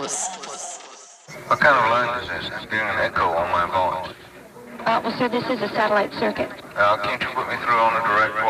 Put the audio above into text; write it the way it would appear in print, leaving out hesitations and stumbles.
What kind of line is this? I'm getting an echo on my voice. Well, sir, this is a satellite circuit. Can't you put me through on a direct